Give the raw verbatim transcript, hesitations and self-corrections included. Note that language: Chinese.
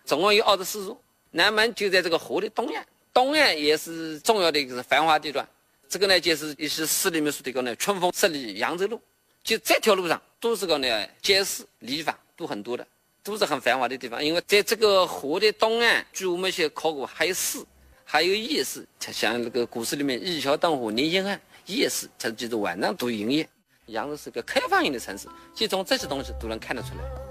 总共有二十四座。南门就在这个河的东岸，东岸也是重要的一个繁华地段。这个呢，就是也是市里面说的一个呢，春风十里扬州路，就这条路上都是个呢街市、理发都很多的，都是很繁华的地方。因为在这个河的东岸，据我们一些考古，还有市，还有夜市，像那个古诗里面一桥灯火连天暗，夜市它就是晚上都营业。扬州是个开放型的城市，就从这些东西都能看得出来。